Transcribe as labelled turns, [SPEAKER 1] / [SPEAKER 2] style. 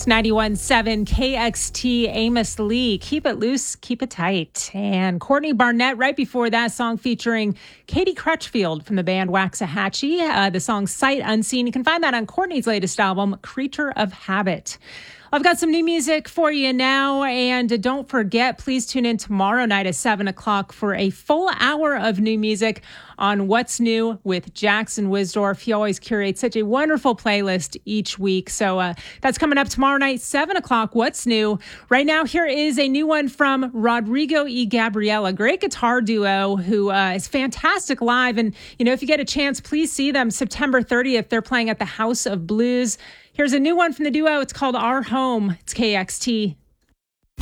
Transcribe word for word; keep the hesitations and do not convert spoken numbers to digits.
[SPEAKER 1] ninety-one point seven K X T, Amos Lee, Keep It Loose, Keep It Tight. And Courtney Barnett right before that, song featuring Katie Crutchfield from the band Waxahachie. Uh, the song Sight Unseen. You can find that on Courtney's latest album, Creature of Habit. I've got some new music for you now, and don't forget, please tune in tomorrow night at seven o'clock for a full hour of new music on What's New with Jackson Wisdorf. He always curates such a wonderful playlist each week, so uh, that's coming up tomorrow night, seven o'clock, What's New. Right now, here is a new one from Rodrigo y Gabriela, great guitar duo who uh, is fantastic live, and you know, if you get a chance, please see them September thirtieth. They're playing at the House of Blues. Here's a new one from the duo. It's called Our Home. It's K X T.